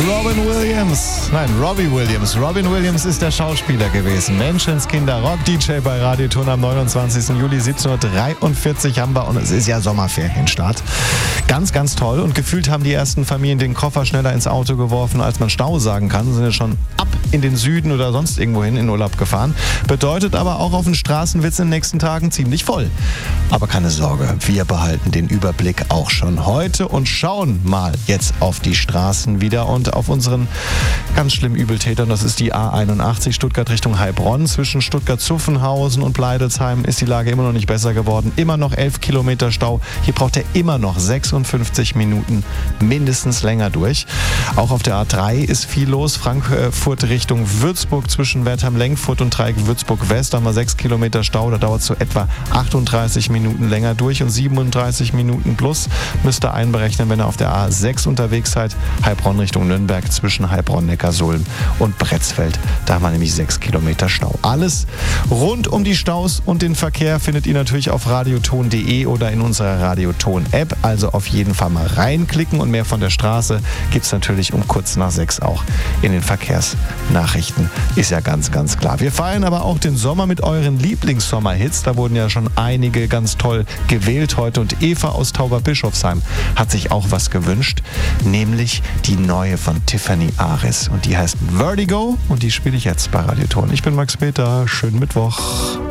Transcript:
Robbie Williams. Robin Williams ist der Schauspieler gewesen. Menschenskinder, Rock-DJ bei Radio Ton am 29. Juli 17:43 haben wir und es ist ja Sommerferienstart. Ganz, ganz toll und gefühlt haben die ersten Familien den Koffer schneller ins Auto geworfen, als man Stau sagen kann. Sind ja schon ab in den Süden oder sonst irgendwo hin in Urlaub gefahren. Bedeutet aber auch auf den Straßen wird es in den nächsten Tagen ziemlich voll. Aber keine Sorge, wir behalten den Überblick auch schon heute und schauen mal jetzt auf die Straßen wieder und auf unseren ganz schlimmen Übeltäter. Das ist die A81 Stuttgart Richtung Heilbronn. Zwischen Stuttgart-Zuffenhausen und Bleidelsheim ist die Lage immer noch nicht besser geworden. Immer noch 11 Kilometer Stau. Hier braucht er immer noch 56 Minuten mindestens länger durch. Auch auf der A3 ist viel los. Frankfurt Richtung Würzburg zwischen Wertheim-Lenkfurt und Dreieck Würzburg-West. Da haben wir 6 Kilometer Stau. Da dauert es so etwa 38 Minuten länger durch und 37 Minuten plus müsst ihr einberechnen, wenn ihr auf der A6 unterwegs seid. Heilbronn Richtung Nürnberg zwischen Heilbronn, Neckarsulm und Bretzfeld. Da haben wir nämlich 6 Kilometer Stau. Alles rund um die Staus und den Verkehr findet ihr natürlich auf radioton.de oder in unserer Radioton-App. Also auf jeden Fall mal reinklicken und mehr von der Straße gibt es natürlich um kurz nach 6 auch in den Verkehrsnachrichten. Ist ja ganz, ganz klar. Wir feiern aber auch den Sommer mit euren Lieblingssommerhits. Da wurden ja schon einige ganz toll gewählt heute und Eva aus Tauberbischofsheim hat sich auch was gewünscht, nämlich die neue von Tiffany Aris und die heißt Vertigo und die spiele ich jetzt bei Radio Ton. Ich bin Max Peter, schönen Mittwoch.